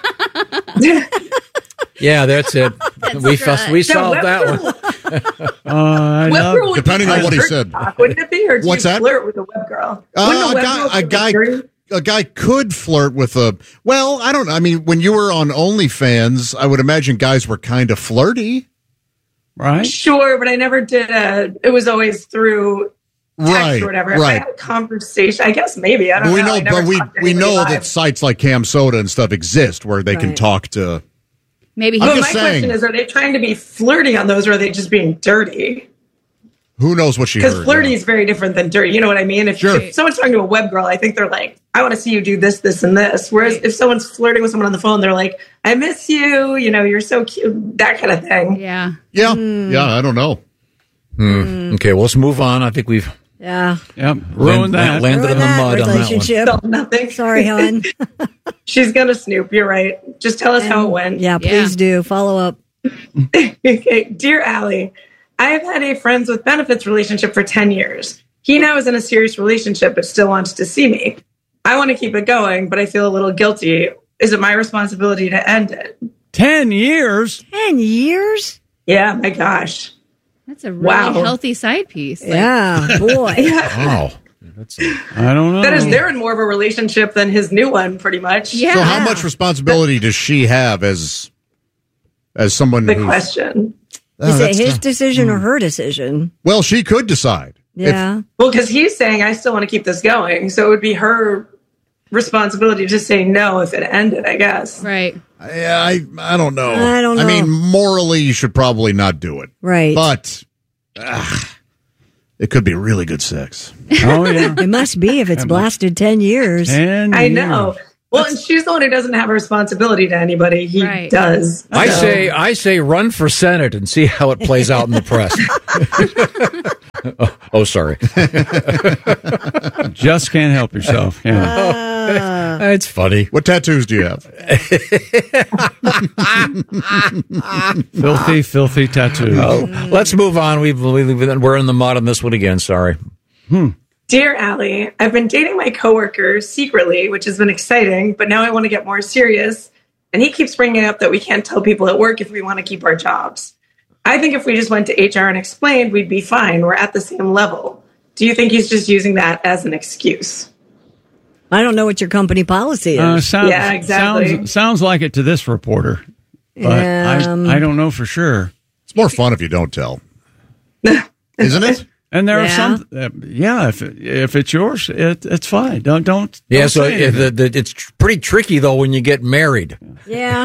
Yeah, that's it. We solved that one. Web girl would Depending be on what he dirt said. talk, wouldn't it be? Or do What's you that? flirt with a web girl? Wouldn't a web girl be A guy could flirt with a. Well, I don't know. I mean, when you were on OnlyFans, I would imagine guys were kind of flirty, right? Sure, but I never did it was always through text Right, or whatever. If right. I had a conversation, I guess maybe. I don't know. We I know, never but we talked to we anybody know live. that sites like Cam Soda and stuff exist where they can Right. talk to. Maybe I'm But just my saying. question is, are they trying to be flirty on those, or are they just being dirty? Who knows what she Because heard? flirty is very different than dirty. You know what I mean? If someone's talking to a web girl, I think they're like, I want to see you do this, this, and this. Whereas if someone's flirting with someone on the phone, they're like, I miss you. You know, you're so cute. That kind of thing. Yeah. Yeah. Hmm. Yeah. I don't know. Okay, well, let's move on. I think we've Yeah. Ruined that. landed in the mud on that one. relationship. Nothing. Sorry, hon. She's gonna snoop. You're right. Just tell us how it went. Yeah, please do. Follow up. Okay. Dear Allie, I have had a friends with benefits relationship for 10 years. He now is in a serious relationship, but still wants to see me. I want to keep it going, but I feel a little guilty. Is it my responsibility to end it? 10 years? 10 years? Yeah, my gosh. That's a really healthy side piece. Yeah, boy. Wow. I don't know. That is, they're in more of a relationship than his new one, pretty much. Yeah. So, how much responsibility does she have as as someone the who's... question. Is it his decision or her decision? Well, she could decide. Yeah. Well, because he's saying, I still want to keep this going. So it would be her responsibility to say no if it ended, I guess. Right. Yeah, I don't know. I don't know. I mean, morally, you should probably not do it. Right. But it could be really good sex. Oh, yeah. It must be if it's blasted 10 years. I know. Well, and she's the one who doesn't have a responsibility to anybody. He does. I say run for Senate and see how it plays out in the press. oh, sorry. Just can't help yourself. Yeah. It's funny. What tattoos do you have? Filthy tattoos. Oh, let's move on. We're in the mud on this one again. Sorry. Dear Allie, I've been dating my coworker secretly, which has been exciting, but now I want to get more serious. And he keeps bringing up that we can't tell people at work if we want to keep our jobs. I think if we just went to HR and explained, we'd be fine. We're at the same level. Do you think he's just using that as an excuse? I don't know what your company policy is. Yeah, exactly. Sounds like it to this reporter. But I don't know for sure. It's more fun if you don't tell. Isn't it? And there are some, if it's yours, it's fine. Don't. Yeah, don't so say anything. it's pretty tricky though when you get married. Yeah.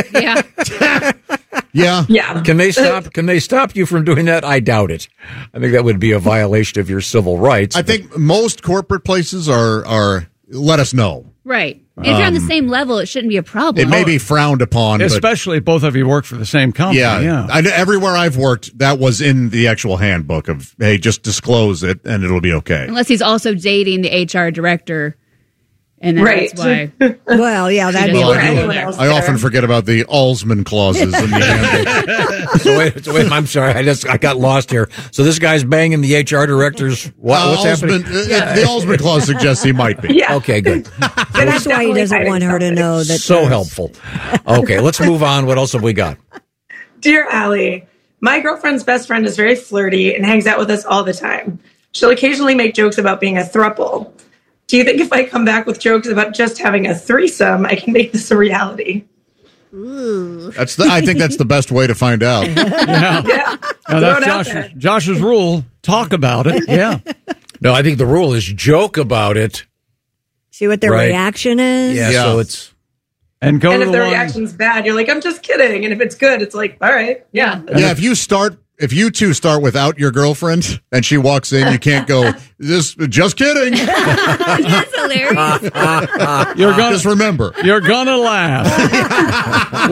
Yeah. Can they stop you from doing that? I doubt it. I think that would be a violation of your civil rights. I think most corporate places are let us know. Right. If you're on the same level, it shouldn't be a problem. It may be frowned upon. Especially if both of you work for the same company. Yeah. Everywhere I've worked, that was in the actual handbook of, hey, just disclose it and it'll be okay. Unless he's also dating the HR director. And that's why. Well, yeah, that'd be I often forget about the Alsman clauses in the handbook. So wait, I'm sorry. I got lost here. So this guy's banging the HR director's what's happening? The Alsman clause suggests he might be. Yeah. Okay, good. That's why he doesn't want her to know that. So helpful. Okay, let's move on. What else have we got? Dear Allie, my girlfriend's best friend is very flirty and hangs out with us all the time. She'll occasionally make jokes about being a throuple. Do you think if I come back with jokes about just having a threesome, I can make this a reality? Ooh. I think that's the best way to find out. Yeah. That's Josh's rule. Talk about it. Yeah. No, I think the rule is joke about it. See what their reaction is. Yeah. So it's and if their reaction's bad, you're like, I'm just kidding. And if it's good, it's like, all right, yeah. Yeah. If you two start without your girlfriend and she walks in, you can't go, just kidding. That's hilarious. Just remember. You're going to laugh.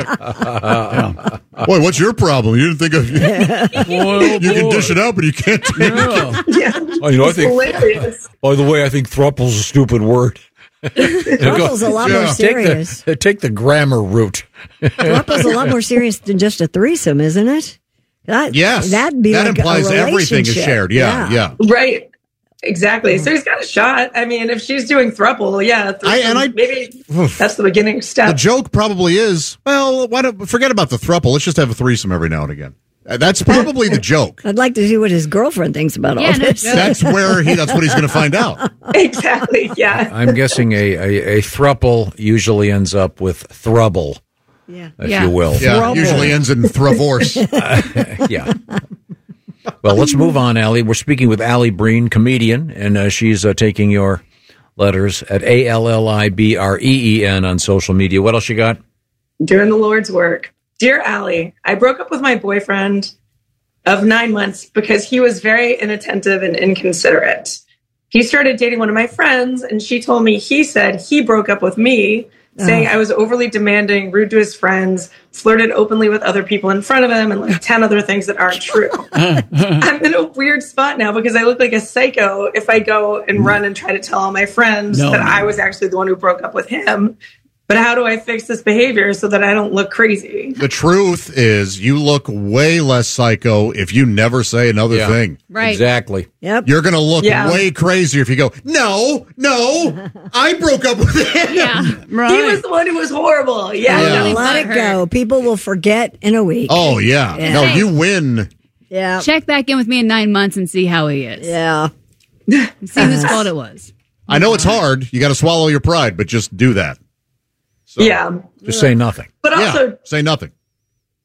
Look. Boy, what's your problem? You didn't think of you can dish it out, but you can't take it. I think hilarious. By the way, I think thruple's a stupid word. Throuple's a lot more serious. Take the grammar route. Throuple's a lot more serious than just a threesome, isn't it? Yes. That implies everything is shared. Yeah. Right. Exactly. So he's got a shot. I mean, if she's doing throuple, maybe that's the beginning step. The joke probably is, well, forget about the throuple. Let's just have a threesome every now and again. That's probably the joke. I'd like to see what his girlfriend thinks about all this. That's what he's going to find out. Exactly. Yeah. I'm guessing a thruple usually ends up with throuble. Yeah. If you will. Yeah, usually ends in thravorce. Yeah. Well, let's move on, Allie. We're speaking with Allie Breen, comedian, and she's taking your letters at ALLIBREEN on social media. What else you got? Doing the Lord's work. Dear Allie, I broke up with my boyfriend of 9 months because he was very inattentive and inconsiderate. He started dating one of my friends, and she told me he said he broke up with me, saying I was overly demanding, rude to his friends, flirted openly with other people in front of him, and like 10 other things that aren't true. I'm in a weird spot now because I look like a psycho if I go and run and try to tell all my friends that I was actually the one who broke up with him. But how do I fix this behavior so that I don't look crazy? The truth is you look way less psycho if you never say another thing. Right. Exactly. Yep. You're going to look way crazier if you go, no, I broke up with him. Yeah. Right. He was the one who was horrible. Yeah. Let it go. People will forget in a week. Oh, yeah. No, you win. Yeah. Check back in with me in 9 months and see how he is. Yeah. See whose fault it was. I know it's hard. You got to swallow your pride, but just do that. So, yeah. Just say nothing. But also, say nothing.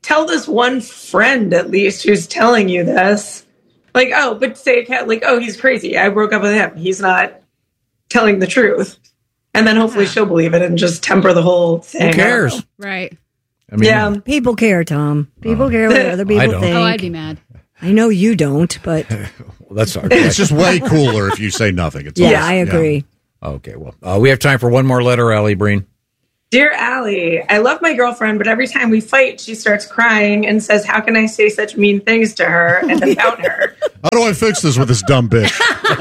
tell this one friend at least who's telling you this. Like, oh, but say, like, oh, he's crazy. I broke up with him. He's not telling the truth. And then hopefully she'll believe it and just temper the whole thing. Who cares? Right. I mean, yeah. People care, Tom. People care what other people think. Oh, I'd be mad. I know you don't, but well, that's our It's just way cooler if you say nothing. It's yeah, I agree. Yeah. Okay, well, we have time for one more letter, Allie Breen. Dear Allie, I love my girlfriend, but every time we fight, she starts crying and says, how can I say such mean things to her and about her? How do I fix this with this dumb bitch?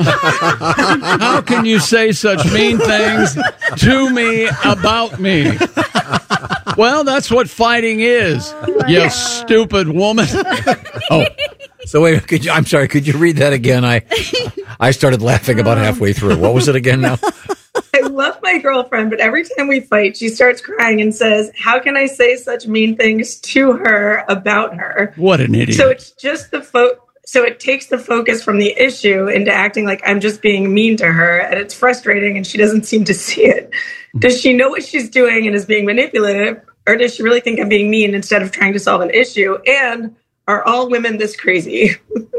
How can you say such mean things to me about me? Well, that's what fighting is, you stupid woman. Oh, so wait, I'm sorry, could you read that again? I started laughing about halfway through. What was it again now? I love my girlfriend, but every time we fight, she starts crying and says, how can I say such mean things to her about her? What an idiot. So it's just so it takes the focus from the issue into acting like I'm just being mean to her, and it's frustrating and she doesn't seem to see it. Does she know what she's doing and is being manipulative, or does she really think I'm being mean instead of trying to solve an issue? And are all women this crazy?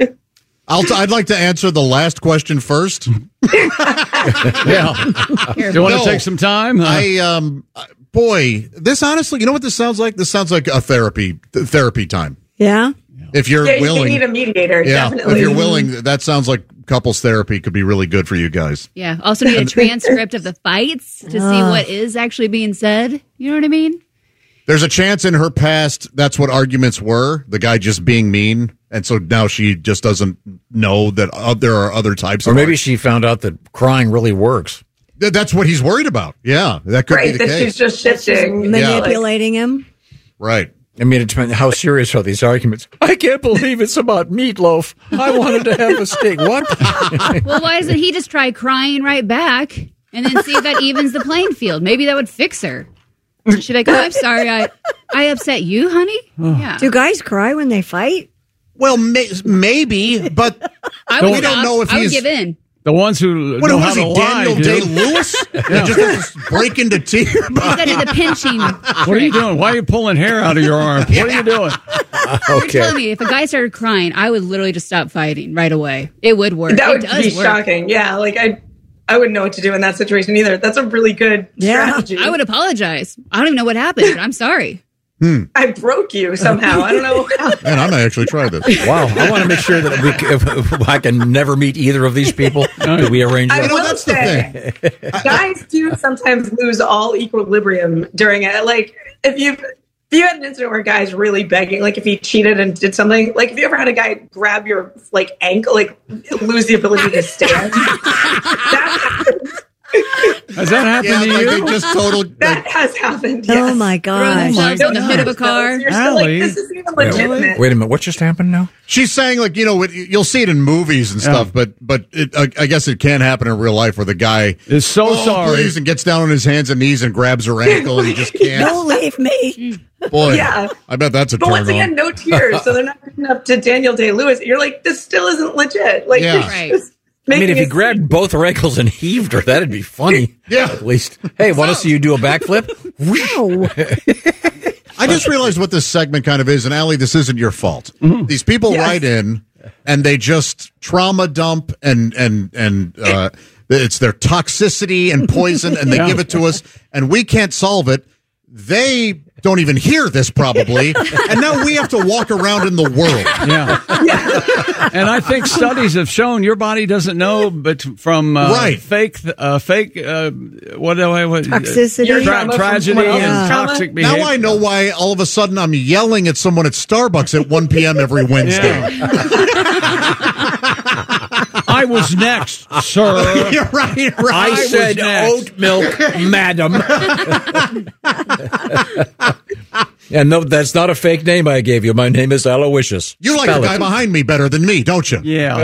I'd like to answer the last question first. Yeah. Do you want to take some time? Boy, this honestly, you know what this sounds like? This sounds like a therapy time. Yeah. If you're willing, you need a mediator. Yeah, definitely. if you're willing, that sounds like couples therapy could be really good for you guys. Yeah. Also need a transcript of the fights to see what is actually being said. You know what I mean? There's a chance in her past that's what arguments were, the guy just being mean. And so now she just doesn't know that there are other types Or of maybe she found out that crying really works. That's what he's worried about. Yeah, that could be the that case. she's just shifting. Manipulating him. Right. I mean, it depends. How serious are these arguments? I can't believe it's about meatloaf. I wanted to have a steak. What? Well, why doesn't he just try crying right back and then see if that evens the playing field? Maybe that would fix her. She'd be like, oh, I'm sorry. I upset you, honey? Yeah. Do guys cry when they fight? Well, maybe, but we don't know if I would he's... give in. The ones who know how to lie, Daniel Day-Lewis? Just break into tears. He's into the pinching. What are you doing? Why are you pulling hair out of your arm? What are you doing? You're telling me if a guy started crying, I would literally just stop fighting right away. It would work. That would it does be work. shocking. Yeah, like I wouldn't know what to do in that situation either. That's a really good strategy. I would apologize. I don't even know what happened. I'm sorry. I broke you somehow. I don't know how. Man, I might actually try this. Wow, I want to make sure that if I can never meet either of these people. Do we arrange I that? will say, guys do sometimes lose all equilibrium during it. Like if you had an incident where a guy's really begging, like if he cheated and did something, like if you ever had a guy grab your like ankle, like lose the ability to stand. That happens. Has that happened to you? That has happened. Yes. Oh my gosh! Themselves on the hood of a car. You're still like, this isn't even legitimate. Wait a minute, what just happened now? She's saying, like, you'll see it in movies and stuff, but I guess it can happen in real life where the guy is so sorry please, and gets down on his hands and knees and grabs her ankle and he just can't. Don't leave me. Boy, Yeah. I bet that's a But turn once again, on. no tears, so they're not good enough to Daniel Day-Lewis. You're like, this still isn't legit. Like, Yeah. you're Right. just I mean, making if you it grabbed both her ankles and heaved her, that'd be funny. Yeah. At least. Hey, want to see you do a backflip? Wow. I just realized what this segment kind of is, and Allie, this isn't your fault. These people write in and they just trauma dump and it's their toxicity and poison, and they give it to us, and we can't solve it. They don't even hear this probably, and now we have to walk around in the world. Yeah. And I think studies have shown your body doesn't know, but from fake Toxicity. Tragedy and toxic behavior. Now I know why all of a sudden I'm yelling at someone at Starbucks at 1 p.m. every Wednesday. I was next, sir. You're right. I said oat milk, madam. Yeah, no, that's not a fake name I gave you. My name is Aloysius. You like Spell the guy it. behind me better than me, don't you? Yeah.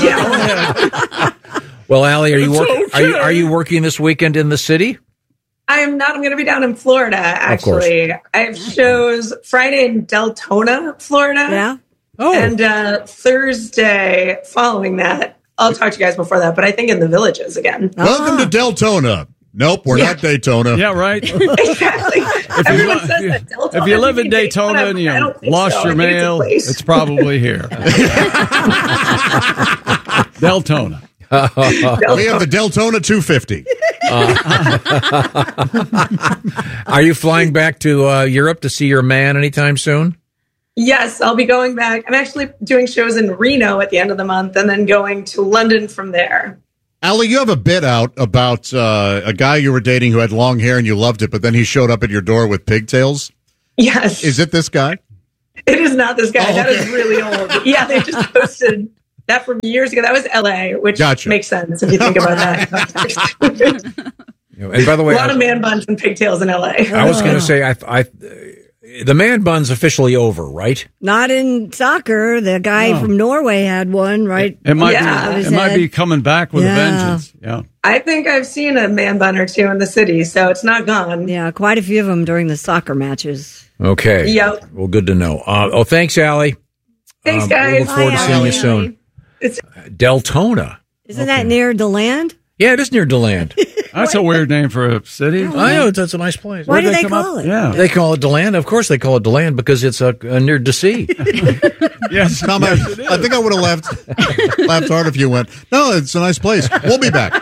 Well, Allie, It's are you working this weekend in the city? I am not. I'm going to be down in Florida, actually. I have shows Friday in Deltona, Florida. Yeah. Oh. And Thursday following that. I'll talk to you guys before that, but I think in the Villages again. Welcome to Deltona. Nope, we're not Daytona. Yeah, right. Exactly. Everyone says that Deltona. If you live in Daytona and you lost your mail, it's probably here. Deltona. We have the Deltona 250. Are you flying back to Europe to see your man anytime soon? Yes, I'll be going back. I'm actually doing shows in Reno at the end of the month and then going to London from there. Allie, you have a bit out about a guy you were dating who had long hair and you loved it, but then he showed up at your door with pigtails. Yes. Is it this guy? It is not this guy. That is really old. Yeah, they just posted that from years ago. That was LA, which makes sense if you think about that. And by the way, a lot of man buns and pigtails in LA. I was going to say, the man bun's officially over, right? Not in soccer. The guy from Norway had one, right? It might be coming back with a vengeance. Yeah. I think I've seen a man bun or two in the city, so it's not gone. Yeah, quite a few of them during the soccer matches. Okay. Yep. Well, good to know. Thanks, Allie. Thanks, guys. We look forward to seeing you soon. Deltona. Isn't that near DeLand? Yeah, it is near DeLand. That's a weird name for a city. I know, that's a nice place. Why do they call it? Yeah. They call it DeLand. Of course they call it DeLand because it's near DC. Yes, Tom, I think I would have laughed hard if you went, no, it's a nice place. We'll be back.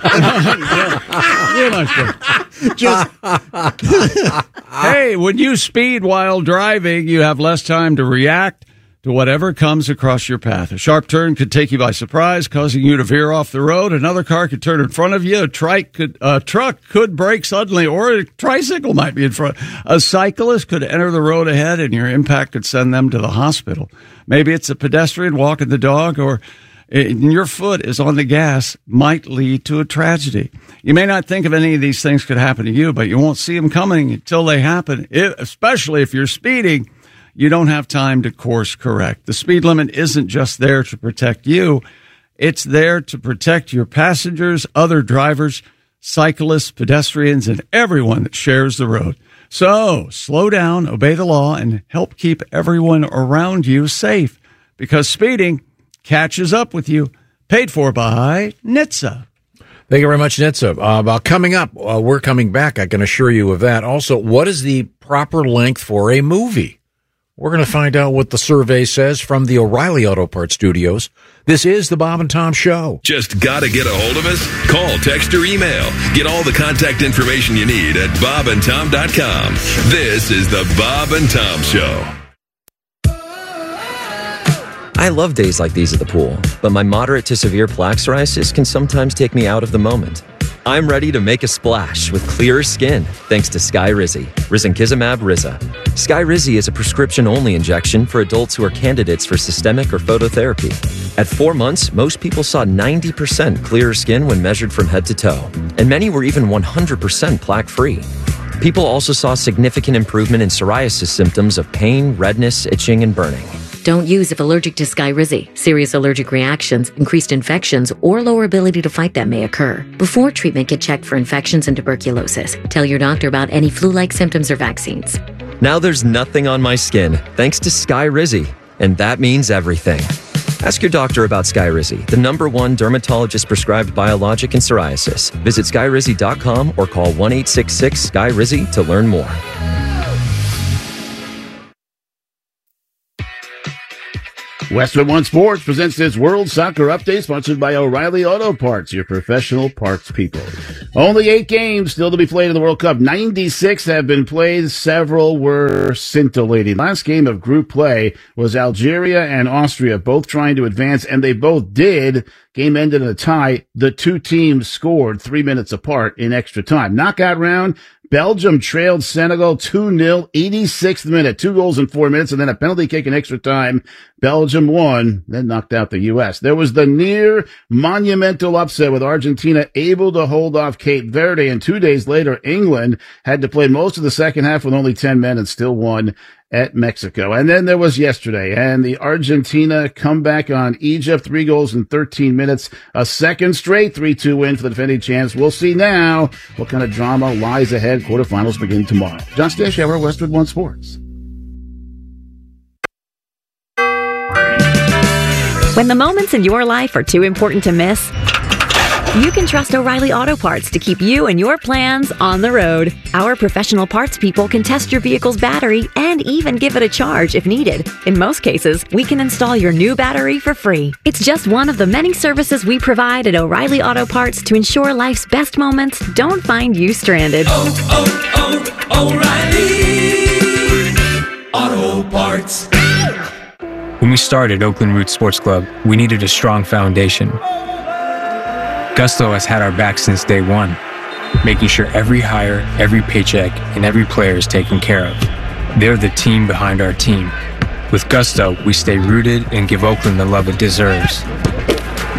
Real nice place. Hey, when you speed while driving, you have less time to react to whatever comes across your path. A sharp turn could take you by surprise, causing you to veer off the road. Another car could turn in front of you. A truck could brake suddenly, or a tricycle might be in front. A cyclist could enter the road ahead, and your impact could send them to the hospital. Maybe it's a pedestrian walking the dog, or your foot is on the gas, might lead to a tragedy. You may not think of any of these things could happen to you, but you won't see them coming until they happen, especially if you're speeding. You don't have time to course correct. The speed limit isn't just there to protect you. It's there to protect your passengers, other drivers, cyclists, pedestrians, and everyone that shares the road. So slow down, obey the law, and help keep everyone around you safe, because speeding catches up with you. Paid for by NHTSA. Thank you very much, NHTSA. Coming up, we're coming back, I can assure you of that. Also, what is the proper length for a movie? We're going to find out what the survey says from the O'Reilly Auto Parts Studios. This is the Bob and Tom Show. Just got to get a hold of us? Call, text, or email. Get all the contact information you need at bobandtom.com. This is the Bob and Tom Show. I love days like these at the pool, but my moderate to severe plaque psoriasis can sometimes take me out of the moment. I'm ready to make a splash with clearer skin thanks to Skyrizi, risankizumab Riza. Skyrizi is a prescription-only injection for adults who are candidates for systemic or phototherapy. At 4 months, most people saw 90% clearer skin when measured from head to toe, and many were even 100% plaque-free. People also saw significant improvement in psoriasis symptoms of pain, redness, itching, and burning. Don't use if allergic to Skyrizi. Serious allergic reactions, increased infections, or lower ability to fight them may occur. Before treatment, get checked for infections and tuberculosis. Tell your doctor about any flu-like symptoms or vaccines. Now there's nothing on my skin thanks to Skyrizi, and that means everything. Ask your doctor about Skyrizi, the #1 dermatologist-prescribed biologic in psoriasis. Visit Skyrizi.com or call 1-866-SKYRIZI to learn more. Westwood One Sports presents this World Soccer Update sponsored by O'Reilly Auto Parts, your professional parts people. Only 8 games still to be played in the World Cup. 96 have been played. Several were scintillating. Last game of group play was Algeria and Austria, both trying to advance, and they both did. Game ended in a tie. The two teams scored 3 minutes apart in extra time. Knockout round, Belgium trailed Senegal 2-0, 86th minute, 2 goals in 4 minutes, and then a penalty kick in extra time. Belgium won, then knocked out the U.S. There was the near monumental upset with Argentina able to hold off Cape Verde, and 2 days later, England had to play most of the second half with only 10 men and still won at Mexico. And then there was yesterday, and the Argentina comeback on Egypt, 3 goals in 13 minutes, a second straight 3-2 win for the defending champs. We'll see now what kind of drama lies ahead. Quarterfinals begin tomorrow. John Stashower, Westwood One Sports. When the moments in your life are too important to miss, You can trust O'Reilly Auto Parts to keep you and your plans on the road. Our professional parts people can test your vehicle's battery and even give it a charge if needed. In most cases, we can install your new battery for free. It's just one of the many services we provide at O'Reilly Auto Parts to ensure life's best moments don't find you stranded. O'Reilly Auto Parts. When we started Oakland Roots Sports Club, we needed a strong foundation. Gusto has had our back since day one, making sure every hire, every paycheck, and every player is taken care of. They're the team behind our team. With Gusto, we stay rooted and give Oakland the love it deserves.